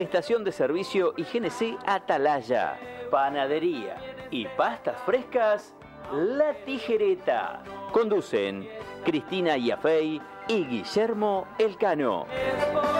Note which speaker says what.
Speaker 1: Estación de servicio y GNC Atalaya. Panadería y pastas frescas, La Tijereta. Conducen Cristina Iafey y Guillermo Elcano.